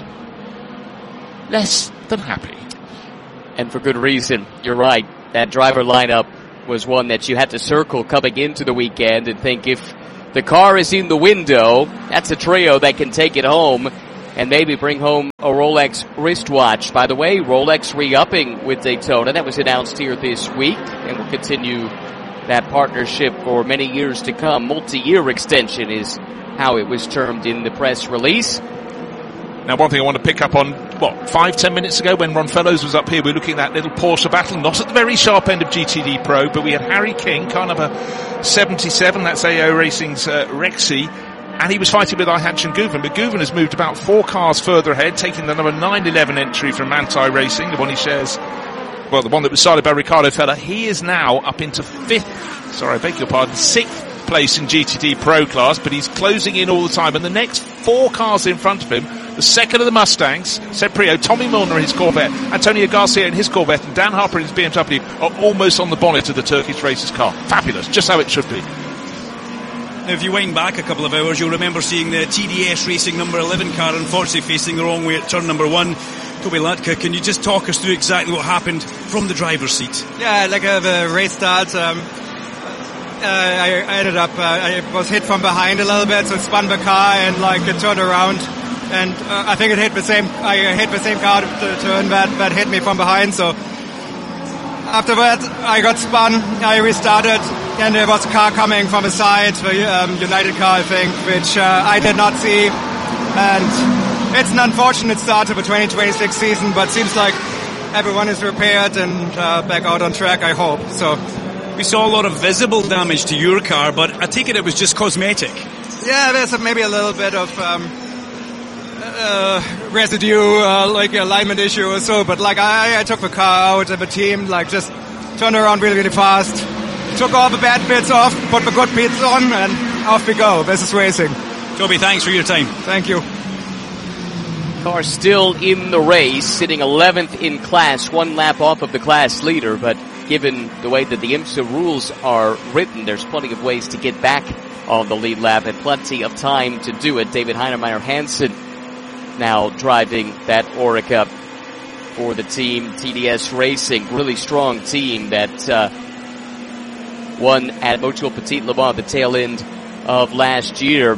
less than happy. And for good reason. You're right. That driver lineup was one that you had to circle coming into the weekend and think, if the car is in the window, that's a trio that can take it home and maybe bring home a Rolex wristwatch. By the way, Rolex re-upping with Daytona. That was announced here this week, and will continue that partnership for many years to come. Multi-year extension is how it was termed in the press release. Now, one thing I want to pick up on, what, five, ten minutes ago when Ron Fellows was up here, we were looking at that little Porsche battle, not at the very sharp end of G T D Pro, but we had Harry King, car number seventy-seven, that's A O Racing's uh, Rexy, and he was fighting with Ayhancan Guven, but Guven has moved about four cars further ahead, taking the number nine eleven entry from Manthey Racing, the one he shares, well, the one that was started by Ricardo Feller. He is now up into fifth, sorry, I beg your pardon, sixth place in G T D Pro class, but he's closing in all the time, and the next four cars in front of him, the second of the Mustangs, Seb Priaulx, Tommy Milner in his Corvette, Antonio Garcia in his Corvette, and Dan Harper in his B M W are almost on the bonnet of the Turkish Racers car. Fabulous, just how it should be. Now, if you wind back a couple of hours, you'll remember seeing the T D S Racing number eleven car unfortunately facing the wrong way at turn number one. Toby Latka, can you just talk us through exactly what happened from the driver's seat? Yeah, like uh, the race start, um, uh, I, I ended up, uh, I was hit from behind a little bit, so it spun the car and like it turned around. And uh, I think it hit the same, I hit the same car to the turn that, that hit me from behind, so after that I got spun, I restarted, and there was a car coming from the side, the um, United car I think, which uh, I did not see, and it's an unfortunate start to the twenty twenty-six season, but seems like everyone is repaired and uh, back out on track, I hope. So we saw a lot of visible damage to your car, but I take it it was just cosmetic. Yeah, there's a, maybe a little bit of um, uh, residue, uh, like alignment issue or so, but like I, I took the car out and the team like just turned around really, really fast, took all the bad bits off, put the good bits on, and off we go. This is racing. Toby, thanks for your time. Thank you. Car still in the race, sitting eleventh in class, one lap off of the class leader, but given the way that the IMSA rules are written, there's plenty of ways to get back on the lead lap and plenty of time to do it. David Heinemeier Hansen now driving that Oreca for the team T D S Racing. Really strong team that uh, won at Motul Petit Le Mans at the tail end of last year.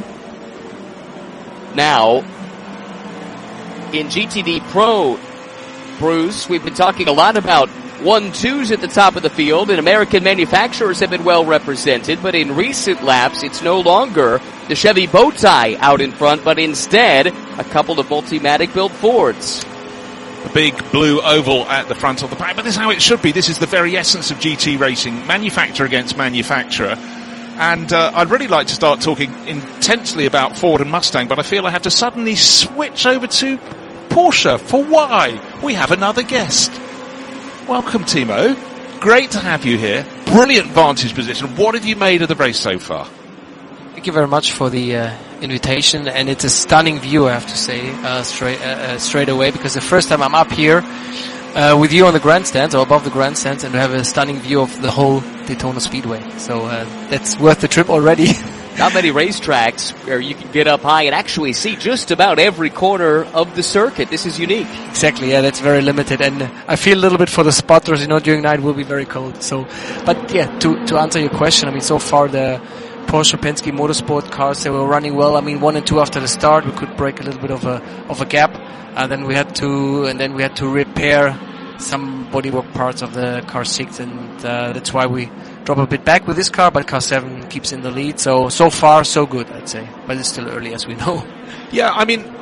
Now, in G T D Pro, Bruce, we've been talking a lot about one-twos at the top of the field, and American manufacturers have been well represented, but in recent laps, it's no longer the Chevy Bowtie out in front, but instead, a couple of Multimatic-built Fords. The big blue oval at the front of the pack, but this is how it should be. This is the very essence of G T racing, manufacturer against manufacturer. And uh, I'd really like to start talking intensely about Ford and Mustang, but I feel I have to suddenly switch over to Porsche. For why? We have another guest. Welcome, Timo. Great to have you here. Brilliant vantage position. What have you made of the race so far? Thank you very much for the uh, invitation, and it's a stunning view, I have to say, uh, straight uh, uh, straight away, because the first time I'm up here uh, with you on the grandstands, or above the grandstands, and we have a stunning view of the whole Daytona Speedway. So uh, that's worth the trip already. Not many racetracks where you can get up high and actually see just about every corner of the circuit. This is unique. Exactly, yeah, that's very limited, and I feel a little bit for the spotters, you know, during night will be very cold. So, but yeah, to to answer your question, I mean, so far the Porsche Penske Motorsport cars, they were running well. I mean, one and two after the start, we could break a little bit of a of a gap, and then we had to and then we had to repair some bodywork parts of the car six, and uh, that's why we drop a bit back with this car, but car seven keeps in the lead. So so far so good, I'd say, but it's still early, as we know. Yeah, I mean,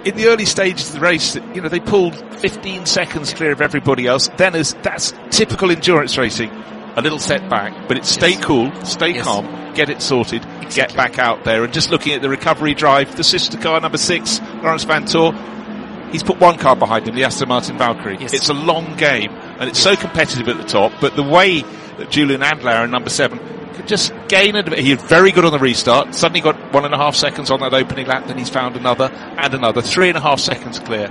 in the early stages of the race, you know, they pulled fifteen seconds clear of everybody else. Then as that's typical endurance racing, a little setback, but it's stay Yes. cool, stay Yes. calm, get it sorted, Exactly. get back out there. And just looking at the recovery drive, the sister car, number six, Lawrence Van Toor, he's put one car behind him, the Aston Martin Valkyrie. Yes. It's a long game, and it's so competitive at the top, but the way that Julian Andlauer in number seven could just gain it. He was very good on the restart, suddenly got one and a half seconds on that opening lap, then he's found another and another, three and a half seconds clear.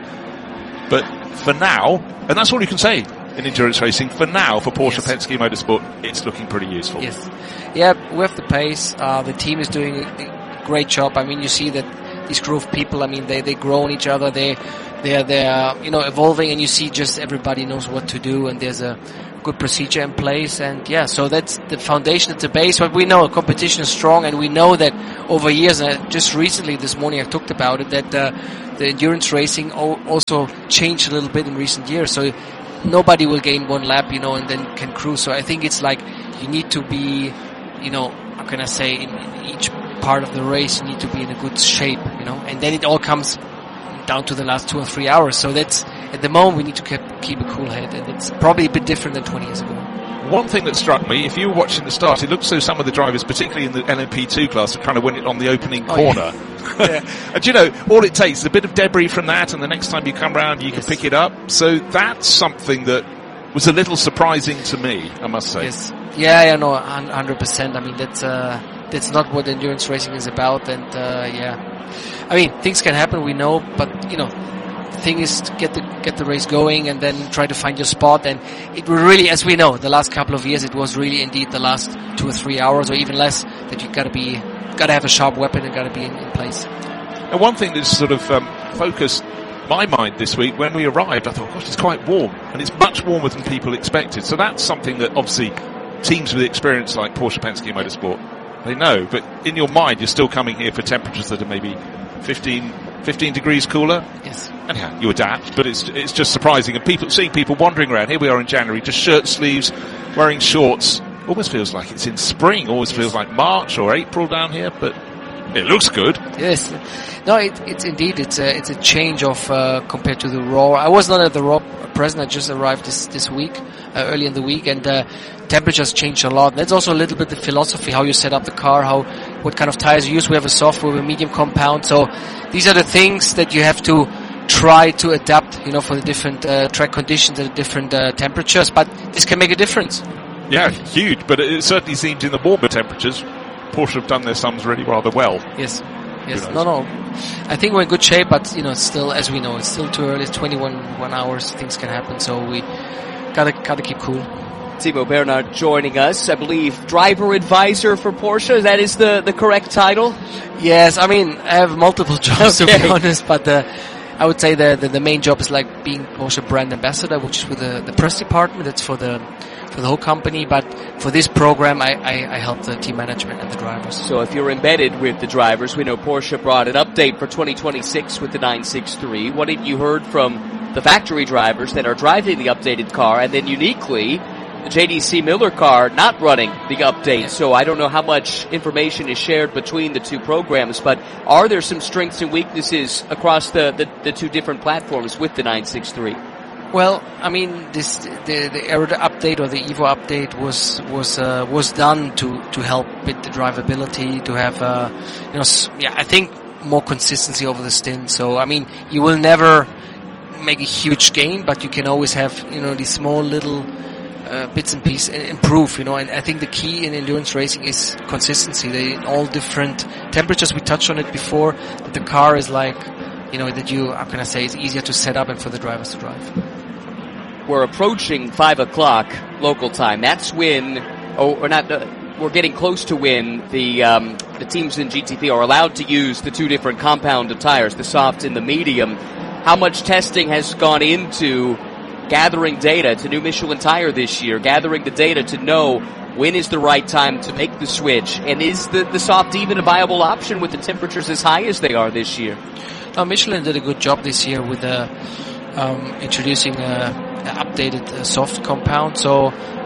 But for now, and that's all you can say in endurance racing, for now, for Porsche Yes. Penske Motorsport, it's looking pretty useful. Yes. Yeah, we have the pace. Uh, the team is doing a, a great job. I mean, you see that this crew of people, I mean, they, they grow on each other. They, they are, they are, you know, evolving, and you see just everybody knows what to do, and there's a good procedure in place. And yeah, so that's the foundation, it's the base. But we know competition is strong, and we know that over years, and just recently this morning I talked about it, that uh, the endurance racing o- also changed a little bit in recent years. So nobody will gain one lap, you know, and then can cruise. So I think it's like you need to be, you know, how can I say, in, in each part of the race you need to be in a good shape, you know, and then it all comes down to the last two or three hours. So that's, at the moment, we need to keep, keep a cool head, and it's probably a bit different than twenty years ago. One thing that struck me, if you were watching the start, it looks as though some of the drivers, particularly in the L M P two class, are trying to win it on the opening Oh, corner. Yeah. And you know, all it takes is a bit of debris from that, and the next time you come round, you Yes. can pick it up. So that's something that was a little surprising to me, I must say. Yes. Yeah, yeah, no, one hundred percent. I mean, that's, uh, that's not what endurance racing is about, and, uh, yeah. I mean, things can happen, we know, but, you know, the thing is to get the, get the race going and then try to find your spot, and it will really, as we know, the last couple of years, it was really indeed the last two or three hours or even less that you gotta be, gotta have a sharp weapon and gotta be in, in place. And one thing that's sort of um, focused my mind this week, when we arrived, I thought, gosh, it's quite warm, and it's much warmer than people expected. So that's something that obviously teams with experience like Porsche Penske Motorsport, they know, but in your mind, you're still coming here for temperatures that are maybe fifteen, fifteen degrees cooler. Yes. And yeah, you adapt, but it's it's just surprising. And people, seeing people wandering around, here we are in January, just shirt sleeves, wearing shorts, almost feels like it's in spring, always feels like March or April down here, but it looks good. Yes. No, it, it's indeed, it's a, it's a change of, uh, compared to the Raw. I was not at the Raw present, I just arrived this, this week, uh, early in the week, and, uh, temperatures changed a lot. And that's also a little bit the philosophy, how you set up the car, how, what kind of tires you use. We have a soft, we have a medium compound, so these are the things that you have to try to adapt, you know, for the different, uh, track conditions and the different, uh, temperatures, but this can make a difference. Yeah, huge, but it certainly seems in the warmer temperatures, Porsche have done their sums really rather well. Yes. Yes. No, no. I think we're in good shape, but, you know, still, as we know, it's still too early. It's twenty-one one hours. Things can happen, so we gotta, gotta keep cool. Timo Bernhard joining us, I believe, driver advisor for Porsche. That is the, the correct title? Yes, I mean, I have multiple jobs Okay. to be honest, but uh, I would say the, the the main job is like being Porsche brand ambassador, which is with the, the press department. That's for the for the whole company, but for this program, I, I, I help the team management and the drivers. So if you're embedded with the drivers, we know Porsche brought an update for twenty twenty-six with the nine sixty-three. What have you heard from the factory drivers that are driving the updated car, and then uniquely, the J D C Miller car not running the update? So I don't know how much information is shared between the two programs, but are there some strengths and weaknesses across the, the, the two different platforms with the nine sixty-three? Well, I mean, this the the Aero update or the Evo update was was uh, was done to to help with the drivability, to have uh, you know, s- yeah, I think more consistency over the stint. So I mean, you will never make a huge gain, but you can always have, you know, these small little uh, bits and pieces and improve. You know, and I think the key in endurance racing is consistency. They in all different temperatures. We touched on it before. That the car is like, you know, that you, how can I say, it's easier to set up and for the drivers to drive. We're approaching five o'clock local time. That's when, oh, or not, uh, we're getting close to when the um, the teams in G T P are allowed to use the two different compound tires, the soft and the medium. How much testing has gone into gathering data? It's a new Michelin tire this year, gathering the data to know when is the right time to make the switch, and is the, the soft even a viable option with the temperatures as high as they are this year? Uh, Michelin did a good job this year with uh, um, introducing a, a updated uh, soft compound. So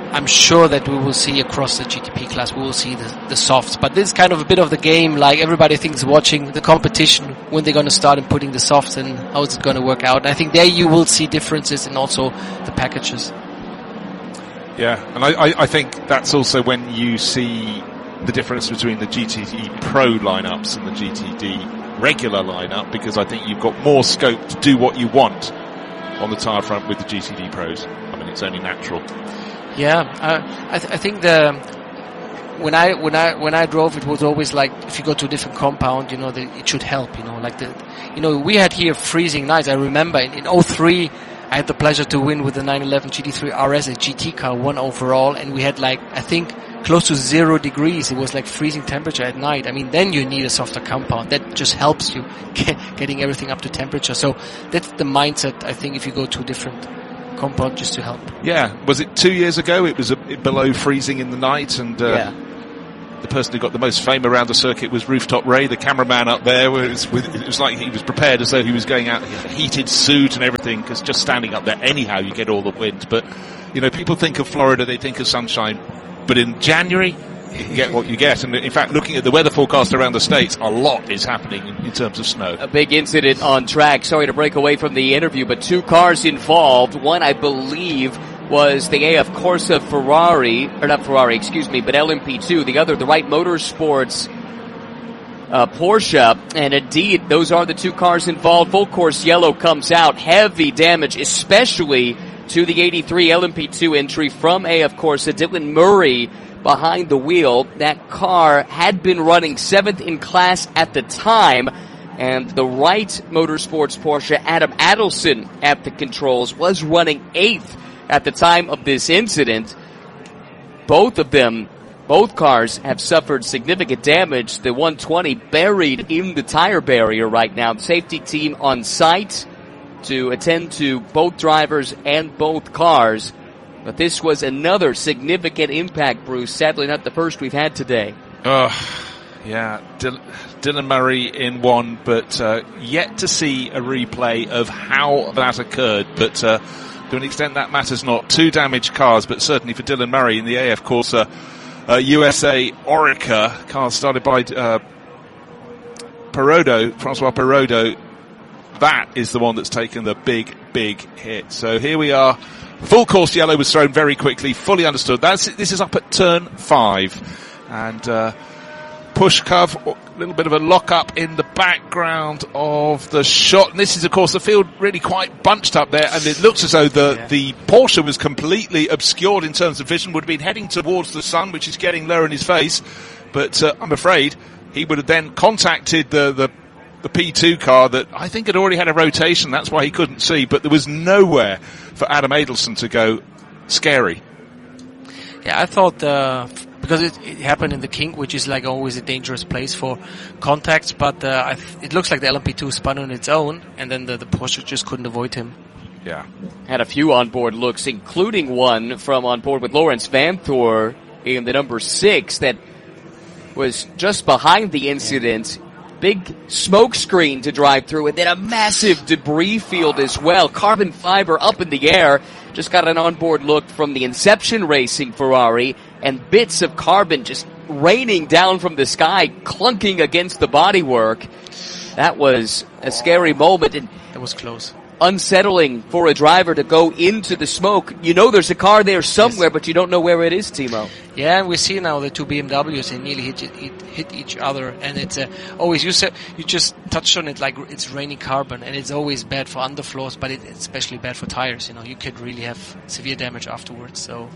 I'm sure that we will see across the G T P class, we will see the, the softs. But this is kind of a bit of the game, like everybody thinks watching the competition, when they're going to start and putting the softs and how is it going to work out. And I think there you will see differences in also the packages. Yeah, and I, I, I think that's also when you see the difference between the G T D Pro lineups and the G T D regular lineup, because I think you've got more scope to do what you want on the tyre front with the G T D Pros. I mean, it's only natural. Yeah, uh, I, th- I think the when I when I when I drove, it was always like if you go to a different compound, you know, the, it should help. You know, like the you know we had here freezing nights. I remember in, in oh three, I had the pleasure to win with the nine eleven G T three R S, a G T car, one overall, and we had like I think close to zero degrees. It was like freezing temperature at night. I mean, then you need a softer compound that just helps you get, getting everything up to temperature. So that's the mindset. I think if you go to a different compound, just to help. Yeah, was it two years ago? It was a, below freezing in the night, and uh, yeah. the person who got the most fame around the circuit was Rooftop Ray, the cameraman up there. Was with, it was like he was prepared as though he was going out in a heated suit and everything, because just standing up there, anyhow, you get all the wind. But, you know, people think of Florida, they think of sunshine. But in January, you get what you get. And in fact, looking at the weather forecast around the States, a lot is happening in, in terms of snow. A big incident on track. Sorry to break away from the interview, but two cars involved. One, I believe, was the A F Corsa Ferrari, or not Ferrari, excuse me, but L M P two. The other, the Wright Motorsports uh, Porsche. And indeed, those are the two cars involved. Full course yellow comes out. Heavy damage, especially to the eighty-three L M P two entry from A F Corsa. Dylan Murray behind the wheel. That car had been running seventh in class at the time, and the Wright Motorsports Porsche, Adam Adelson at the controls, was running eighth at the time of this incident. Both of them, both cars have suffered significant damage. The one twenty buried in the tire barrier right now. The safety team on site to attend to both drivers and both cars. But this was another significant impact, Bruce. Sadly, not the first we've had today. Oh, yeah. Dil- Dylan Murray in one, but uh, yet to see a replay of how that occurred. But uh, to an extent, that matters not. Two damaged cars, but certainly for Dylan Murray in the A F Corsa uh, U S A Orica car started by uh, Perodo, Francois Perodo. That is the one that's taken the big, big hit. So here we are. Full course yellow was thrown very quickly, fully understood. That's this is up at turn five. And uh, Pushkov, a little bit of a lock-up in the background of the shot. And this is, of course, the field really quite bunched up there. And it looks as though the, yeah. the Porsche was completely obscured in terms of vision, would have been heading towards the sun, which is getting lower in his face. But uh, I'm afraid he would have then contacted the... the the P two car that I think had already had a rotation. That's why he couldn't see. But there was nowhere for Adam Adelson to go. Scary. Yeah, I thought uh, because it, it happened in the kink, which is like always a dangerous place for contacts. But uh, I th- it looks like the L M P two spun on its own, and then the, the Porsche just couldn't avoid him. Yeah, had a few onboard looks, including one from on board with Lawrence Vanthoor in the number six that was just behind the incident. Yeah. Big smoke screen to drive through, and then a massive debris field as well. Carbon fiber up in the air. Just got an onboard look from the Inception Racing Ferrari, and bits of carbon just raining down from the sky, clunking against the bodywork. That was a scary moment, and it was close. Unsettling for a driver to go into the smoke. You know there's a car there somewhere, yes. But you don't know where it is, Timo. Yeah, we see now the two B M Ws, they nearly hit, hit, hit each other, and it's uh, always, you said, you just touched on it like it's raining carbon, and it's always bad for underfloors, but it, it's especially bad for tires. You know, you could really have severe damage afterwards, so,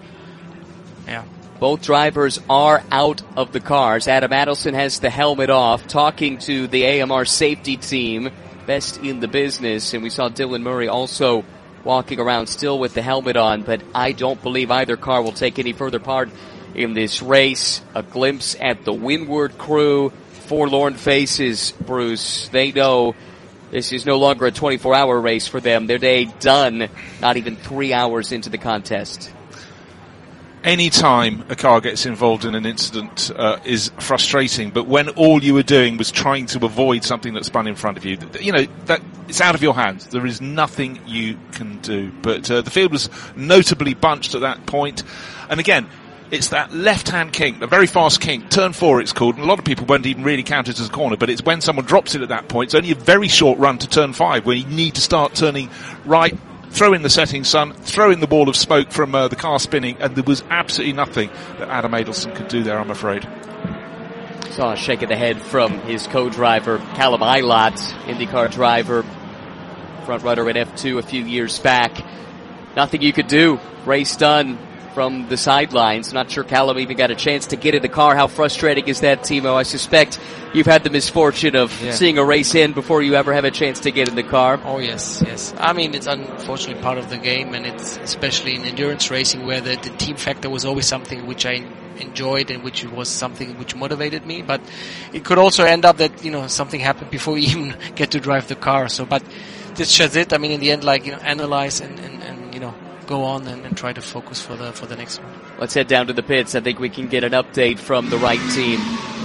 yeah. Both drivers are out of the cars. Adam Adelson has the helmet off, talking to the A M R safety team. Best in the business, and we saw Dylan Murray also walking around still with the helmet on, but I don't believe either car will take any further part in this race. A glimpse at the Windward crew, forlorn faces, Bruce. They know this is no longer a twenty-four hour race for them. Their day done, not even three hours into the contest. any time a car gets involved in an incident uh, is frustrating, but when all you were doing was trying to avoid something that spun in front of you, you know, that it's out of your hands. There is nothing you can do. But uh, the field was notably bunched at that point. And again, it's that left-hand kink, the very fast kink, turn four it's called, and a lot of people won't even really count it as a corner, but it's when someone drops it at that point. It's only a very short run to turn five, where you need to start turning right, throw in the setting sun, throw in the ball of smoke from uh, the car spinning, and there was absolutely nothing that Adam Adelson could do there, I'm afraid. Saw a shake of the head from his co-driver, Callum Ilott, IndyCar driver, front runner in F two a few years back. Nothing you could do. Race done from the sidelines. Not sure Callum even got a chance to get in the car. How frustrating is that, Timo? I suspect you've had the misfortune of yeah. seeing a race end before you ever have a chance to get in the car. Oh, yes, yes. I mean, it's unfortunately part of the game, and it's especially in endurance racing where the, the team factor was always something which I enjoyed and which was something which motivated me. But it could also end up that, you know, something happened before you even get to drive the car. So, but this is it. I mean, in the end, like, you know, analyze and, and, and you know, go on and, and try to focus for the for the next one. Let's head down to the pits. I think we can get an update from the right team.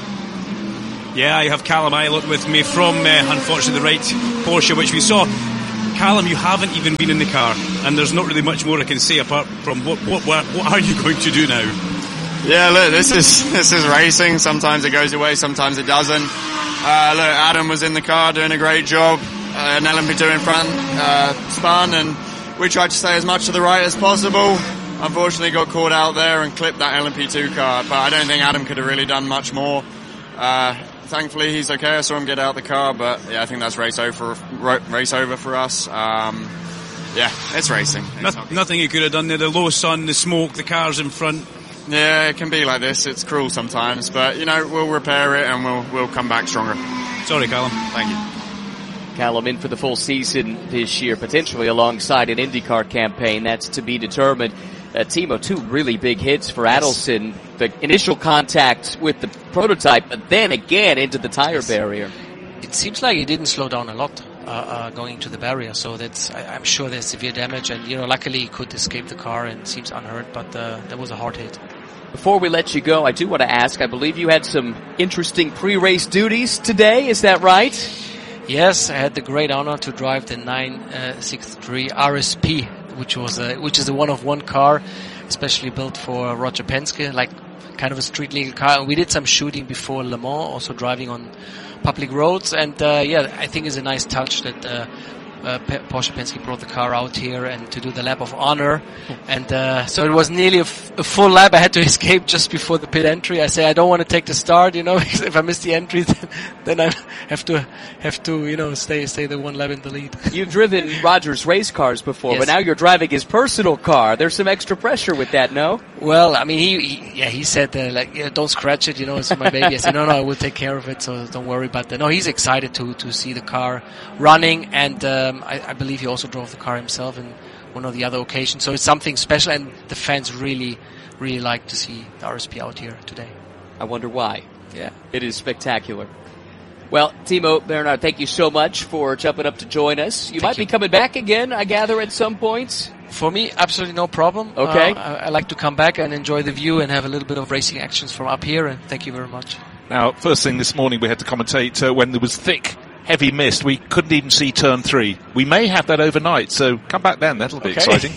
Yeah, I have Callum Ilott with me from, uh, unfortunately, the right Porsche, which we saw. Callum, you haven't even been in the car, and there's not really much more I can say apart from what what what, what are you going to do now? Yeah, look, this is this is racing. Sometimes it goes away, sometimes it doesn't. Uh, look, Adam was in the car doing a great job. Uh, an L M P two in front uh, spun, and we tried to stay as much to the right as possible. Unfortunately got caught out there and clipped that L M P two car, but I don't think Adam could have really done much more. Uh, thankfully he's okay. I saw him get out the car, but yeah, I think that's race over, race over for us. Um, yeah, it's racing. It's no, nothing you could have done there. The low sun, the smoke, the cars in front. Yeah, it can be like this. It's cruel sometimes, but you know, we'll repair it and we'll, we'll come back stronger. Sorry, Callum. Thank you. Callum in for the full season this year, potentially alongside an IndyCar campaign. That's to be determined. Uh, Timo, two really big hits for Adelson. The initial contact with the prototype, but then again into the tire yes. barrier. It seems like he didn't slow down a lot uh, uh, going to the barrier, so that's I, I'm sure there's severe damage. And you know, luckily he could escape the car and seems unhurt, but uh, that was a hard hit. Before we let you go, I do want to ask, I believe you had some interesting pre-race duties today, is that right? Yes, I had the great honor to drive the nine sixty-three R S P, which was a, which is a one-of-one car, especially built for Roger Penske, like kind of a street legal car. And we did some shooting before Le Mans, also driving on public roads. And uh, yeah, I think it's a nice touch that uh, uh, Porsche Penske brought the car out here and to do the lap of honor. And uh, so it was nearly a, f- a full lap. I had to escape just before the pit entry. I say I don't want to take the start, you know, because if I miss the entry, then, then I have to have to, you know, stay stay the one lap in the lead. You've driven Roger's race cars before, yes. but now you're driving his personal car. There's some extra pressure with that, no? Well, I mean, he, he yeah, he said uh, like, yeah, don't scratch it, you know, it's my baby. I said, no, no, I will take care of it, so don't worry about that. No, he's excited to to see the car running, and um, I, I believe he also drove the car himself in one of the other occasions. So it's something special, and the fans really, really like to see the R S P out here today. I wonder why. Yeah, it is spectacular. Well, Timo Bernhard, thank you so much for jumping up to join us. You thank might you. be coming back again, I gather, at some point. For me, absolutely no problem. Okay. Uh, I, I like to come back and enjoy the view and have a little bit of racing actions from up here, and thank you very much. Now, first thing this morning we had to commentate uh, when there was thick, heavy mist. We couldn't even see turn three. We may have that overnight, so come back then. That'll be okay. exciting.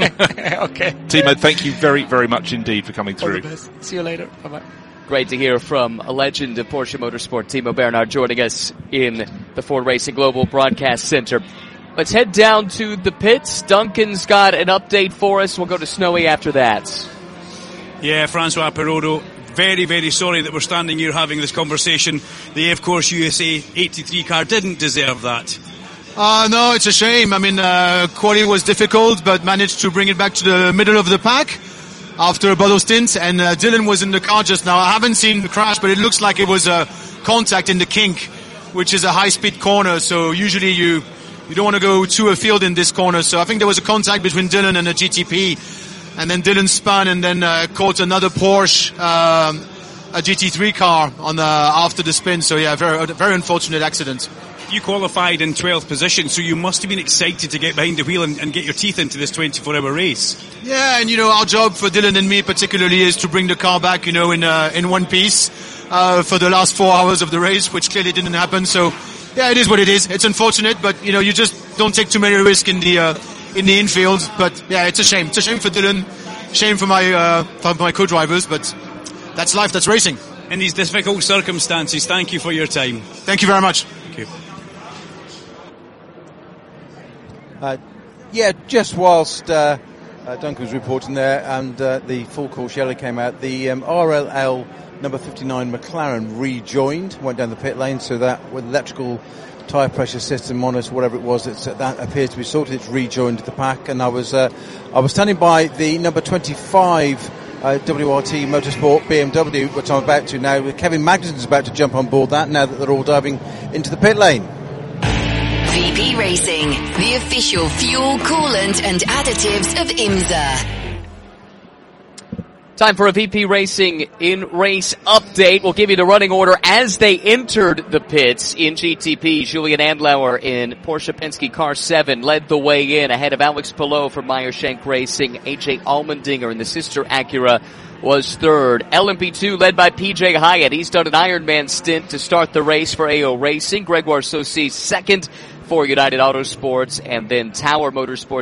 Okay. Timo, thank you very, very much indeed for coming through. All the best. See you later. Bye-bye. Great to hear from a legend of Porsche Motorsport, Timo Bernhard, joining us in the Ford Racing Global Broadcast Center. Let's head down to the pits. Duncan's got an update for us. We'll go to Snowy after that. Yeah, Francois Perrodo, very, very sorry that we're standing here having this conversation. The Of Course U S A eighty-three car didn't deserve that. Uh, no, it's a shame. I mean, uh, quality was difficult, but managed to bring it back to the middle of the pack after a bottle stint, and uh, Dylan was in the car just now. I haven't seen the crash, but it looks like it was a contact in the kink, which is a high-speed corner, so usually you you don't want to go too afield in this corner. So I think there was a contact between Dylan and the G T P, and then Dylan spun and then uh, caught another Porsche, um, a G T three car on the, after the spin. So yeah, very very unfortunate accident. You qualified in twelfth position, so you must have been excited to get behind the wheel and, and get your teeth into this twenty-four hour race. Yeah, and you know, our job for Dylan and me particularly is to bring the car back, you know, in uh, in one piece uh, for the last four hours of the race, which clearly didn't happen. So, yeah, it is what it is. It's unfortunate, but you know, you just don't take too many risks in the uh, in the infield. But yeah, it's a shame. It's a shame for Dylan, shame for my uh, for my co-drivers, but that's life. That's racing. In these difficult circumstances, thank you for your time. Thank you very much. Thank you. Uh, yeah, just whilst uh, uh, Duncan was reporting there and uh, the full course yellow came out, the um, R L L number fifty-nine McLaren rejoined, went down the pit lane, so that with electrical tyre pressure system on it, whatever it was, it's, uh, that appears to be sorted. It's rejoined the pack, and I was uh, I was standing by the number twenty-five uh, W R T Motorsport B M W, which I'm about to now. Kevin Magnussen's about to jump on board that now that they're all diving into the pit lane. V P Racing, the official fuel, coolant and additives of IMSA. Time for a V P Racing in-race update. We'll give you the running order as they entered the pits in G T P. Julian Andlauer in Porsche Penske Car seven led the way in ahead of Alex Palou from Meyer Shank Racing. A J Allmendinger in the sister Acura was third. L M P two led by P J Hyatt. He's done an Ironman stint to start the race for A O Racing. Gregoire Saucy second for United Autosports, and then Tower Motorsports